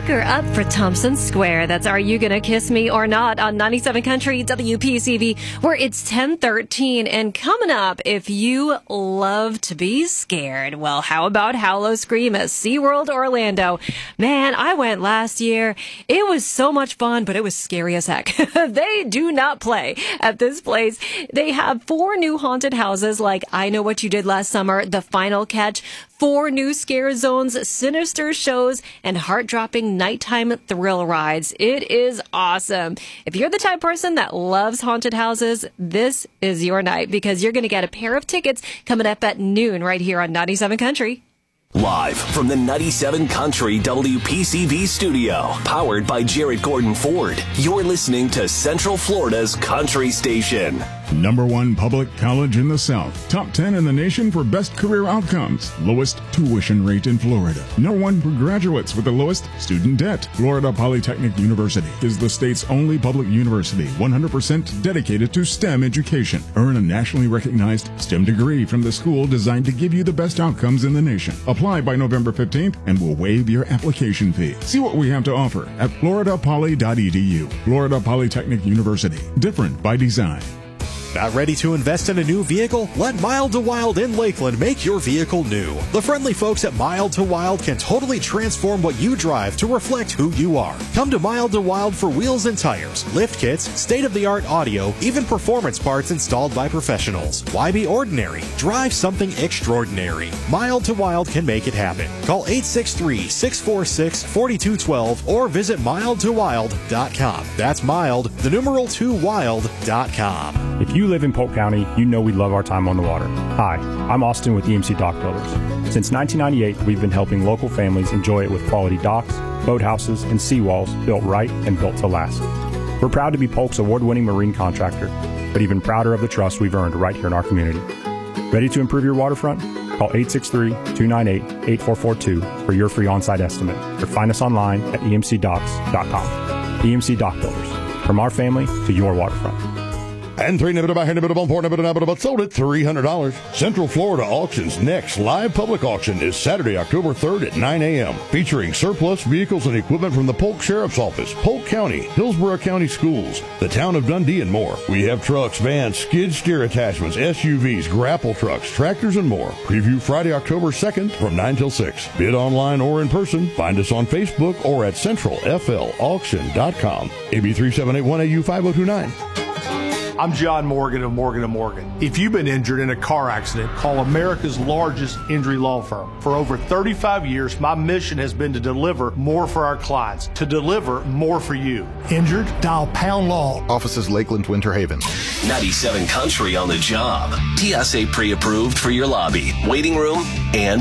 Pucker up for Thompson Square. That's Are You Gonna Kiss Me or Not on 97 Country WPCV, where it's 10:13. And coming up, if you love to be scared, well, how about Hallow Scream at SeaWorld Orlando? Man, I went last year. It was so much fun, but it was scary as heck. They do not play at this place. They have 4 new haunted houses like I Know What You Did Last Summer, The Final Catch, 4 new scare zones, sinister shows, and heart-dropping nighttime thrill rides. It is awesome. If you're the type of person that loves haunted houses, this is your night because you're going to get a pair of tickets coming up at noon right here on 97 Country. Live from the 97 Country WPCV studio, powered by Jarrett Gordon Ford, you're listening to Central Florida's Country Station. Number 1 public college in the South. Top 10 in the nation for best career outcomes. Lowest tuition rate in Florida. Number 1 for graduates with the lowest student debt. Florida Polytechnic University is the state's only public university 100% dedicated to STEM education. Earn a nationally recognized STEM degree from the school designed to give you the best outcomes in the nation. Apply by November 15th and we'll waive your application fee. See what we have to offer at floridapoly.edu. Florida Polytechnic University. Different by design. Not ready to invest in a new vehicle? Let Mild to Wild in Lakeland make your vehicle new. The friendly folks at Mild to Wild can totally transform what you drive to reflect who you are. Come to Mild to Wild for wheels and tires, lift kits, state-of-the-art audio, even performance parts installed by professionals. Why be ordinary? Drive something extraordinary. Mild to Wild can make it happen. Call 863-646-4212 or visit mildtowild.com. That's mild, the numeral 2 wild.com. If you live in Polk County, you know we love our time on the water. Hi, I'm Austin with EMC Dock Builders. Since 1998, we've been helping local families enjoy it with quality docks, boathouses, and seawalls built right and built to last. We're proud to be Polk's award-winning marine contractor, but even prouder of the trust we've earned right here in our community. Ready to improve your waterfront? Call 863-298-8442 for your free on-site estimate, or find us online at emcdocks.com. EMC Dock Builders, from our family to your waterfront. And 3 sold at $300. Central Florida Auction's next live public auction is Saturday, October 3rd at 9 a.m., featuring surplus vehicles and equipment from the Polk Sheriff's Office, Polk County, Hillsborough County Schools, the town of Dundee, and more. We have trucks, vans, skid steer attachments, SUVs, grapple trucks, tractors, and more. Preview Friday, October 2nd from 9 till 6. Bid online or in person. Find us on Facebook or at centralflauction.com. AB 378-1AU5029. I'm John Morgan of Morgan & Morgan. If you've been injured in a car accident, call America's largest injury law firm. For over 35 years, my mission has been to deliver more for our clients, to deliver more for you. Injured? Dial Pound Law. Offices Lakeland, Winter Haven. 97 Country on the job. TSA pre-approved for your lobby, waiting room, and